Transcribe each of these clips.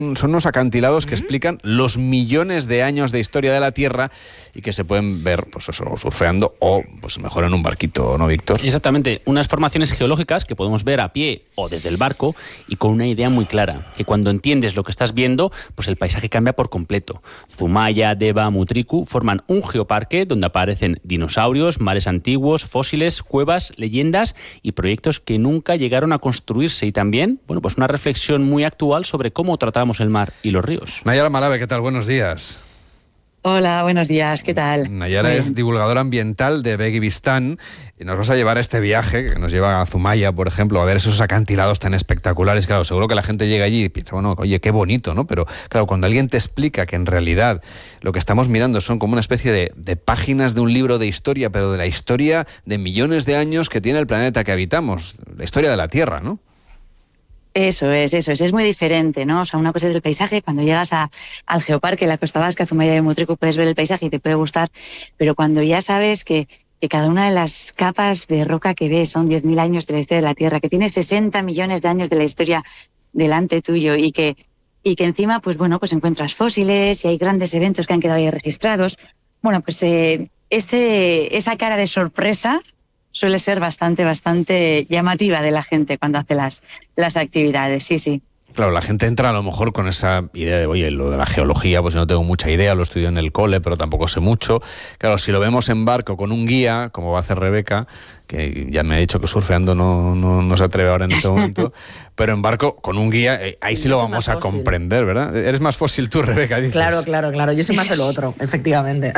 Son unos acantilados que explican los millones de años de historia de la Tierra y que se pueden ver, pues eso, surfeando o, pues mejor en un barquito, ¿no, Víctor? Exactamente, unas formaciones geológicas que podemos ver a pie o desde el barco y con una idea muy clara, que cuando entiendes lo que estás viendo, pues el paisaje cambia por completo. Zumaya, Deva, Mutriku forman un geoparque donde aparecen dinosaurios, mares antiguos, fósiles, cuevas, leyendas y proyectos que nunca llegaron a construirse y también, bueno, pues una reflexión muy actual sobre cómo tratamos el mar y los ríos. Nayara Malave, ¿qué tal? Buenos días. Hola, buenos días, ¿qué tal? Nayara es divulgadora ambiental de Begibistán y nos vas a llevar a este viaje que nos lleva a Zumaya, por ejemplo, a ver esos acantilados tan espectaculares. Claro, seguro que la gente llega allí y piensa, bueno, oye, qué bonito, ¿no? Pero claro, cuando alguien te explica que en realidad lo que estamos mirando son como una especie de páginas de un libro de historia, pero de la historia de millones de años que tiene el planeta que habitamos, la historia de la Tierra, ¿no? Eso es muy diferente, ¿no? O sea, una cosa es el paisaje, cuando llegas al Geoparque, la Costa Vasca, Zumaya y Mutriku, puedes ver el paisaje y te puede gustar, pero cuando ya sabes que cada una de las capas de roca que ves son 10.000 años de la historia de la Tierra, que tiene 60 millones de años de la historia delante tuyo y que encima, pues bueno, pues encuentras fósiles y hay grandes eventos que han quedado ahí registrados, bueno, pues esa cara de sorpresa suele ser bastante llamativa de la gente cuando hace las actividades, sí. Claro, la gente entra a lo mejor con esa idea de, oye, lo de la geología, pues yo no tengo mucha idea, lo estudio en el cole, pero tampoco sé mucho. Claro, si lo vemos en barco con un guía, como va a hacer Rebeca, que ya me ha dicho que surfeando no se atreve ahora en este momento, pero en barco con un guía, ahí sí lo vamos a comprender, ¿verdad? Eres más fósil tú, Rebeca, dices. Claro, yo soy más de lo otro, efectivamente.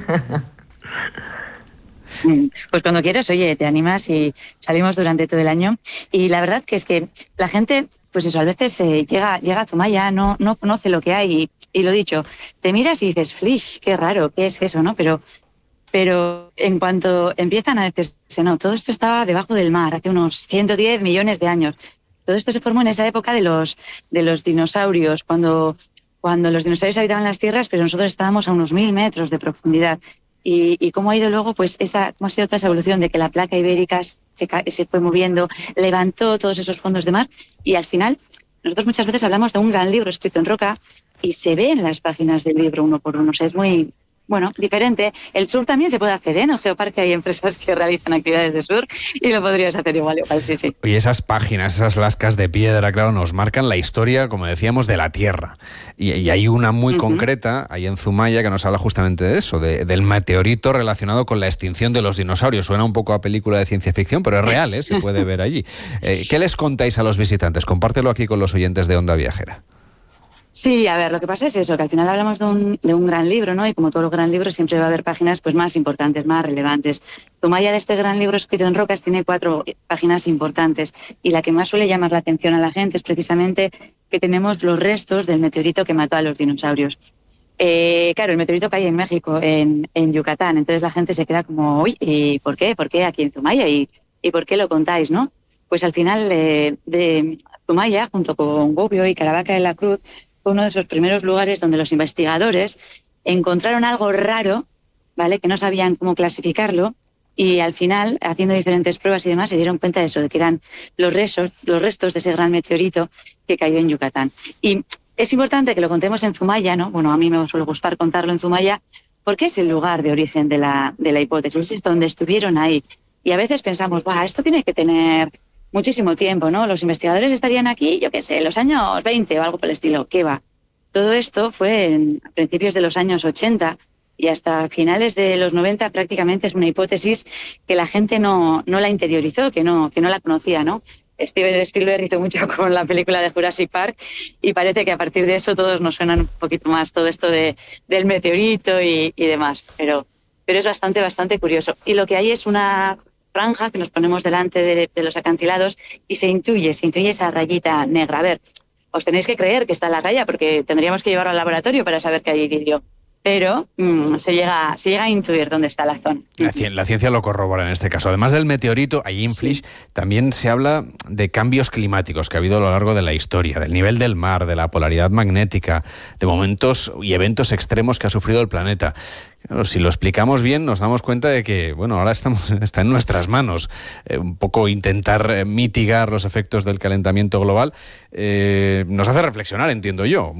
Pues cuando quieras, oye, te animas y salimos durante todo el año. Y la verdad que es que la gente, pues eso, a veces llega a Zumaya, no conoce lo que hay y lo dicho, te miras y dices, flish, qué raro, ¿qué es eso, no? Pero en cuanto empiezan a decirse, no, todo esto estaba debajo del mar hace unos 110 millones de años. Todo esto se formó en esa época de los dinosaurios, cuando los dinosaurios habitaban las tierras, pero nosotros estábamos a unos 1.000 metros de profundidad. Y cómo ha ido luego, pues cómo ha sido toda esa evolución de que la placa ibérica se fue moviendo, levantó todos esos fondos de mar y al final nosotros muchas veces hablamos de un gran libro escrito en roca y se ve en las páginas del libro uno por uno. O sea, es muy, diferente. El surf también se puede hacer, ¿eh? En el Geoparque hay empresas que realizan actividades de surf y lo podrías hacer igual, sí. Oye, esas páginas, esas lascas de piedra, claro, nos marcan la historia, como decíamos, de la Tierra. Y hay una muy concreta, ahí en Zumaya, que nos habla justamente de eso, del meteorito relacionado con la extinción de los dinosaurios. Suena un poco a película de ciencia ficción, pero es real, ¿eh? Se puede ver allí. ¿Qué les contáis a los visitantes? Compártelo aquí con los oyentes de Onda Viajera. Sí, a ver, lo que pasa es eso, que al final hablamos de un gran libro, ¿no? Y como todos los gran libros siempre va a haber páginas pues más importantes, más relevantes. Zumaya, de este gran libro escrito en rocas, tiene 4 páginas importantes y la que más suele llamar la atención a la gente es precisamente que tenemos los restos del meteorito que mató a los dinosaurios. Claro, el meteorito cae en México, en Yucatán, entonces la gente se queda como, uy, ¿y por qué? ¿Por qué aquí en Zumaya? ¿Y por qué lo contáis, no? Pues al final de Zumaya, junto con Bobbio y Caravaca de la Cruz, fue uno de esos primeros lugares donde los investigadores encontraron algo raro, ¿vale? Que no sabían cómo clasificarlo y al final, haciendo diferentes pruebas y demás, se dieron cuenta de eso, de que eran los restos de ese gran meteorito que cayó en Yucatán. Y es importante que lo contemos en Zumaya, ¿no? Bueno, a mí me suele gustar contarlo en Zumaya porque es el lugar de origen de la hipótesis, es donde estuvieron ahí. Y a veces pensamos, esto tiene que tener muchísimo tiempo, ¿no? Los investigadores estarían aquí, yo qué sé, los años 20 o algo por el estilo. ¿Qué va? Todo esto fue a principios de los años 80 y hasta finales de los 90 prácticamente es una hipótesis que la gente no la interiorizó, que no la conocía, ¿no? Steven Spielberg hizo mucho con la película de Jurassic Park y parece que a partir de eso todos nos suenan un poquito más todo esto del meteorito y demás. Pero es bastante curioso. Y lo que hay es una franja que nos ponemos delante de los acantilados y se intuye esa rayita negra. A ver, os tenéis que creer que está la raya porque tendríamos que llevarlo al laboratorio para saber que hay vidrio. pero se llega a intuir dónde está la zona. La ciencia lo corrobora en este caso. Además del meteorito, allí en Flix también se habla de cambios climáticos que ha habido a lo largo de la historia, del nivel del mar, de la polaridad magnética, de momentos y eventos extremos que ha sufrido el planeta. Claro, si lo explicamos bien, nos damos cuenta de que, bueno, ahora está en nuestras manos un poco intentar mitigar los efectos del calentamiento global. Nos hace reflexionar, entiendo yo.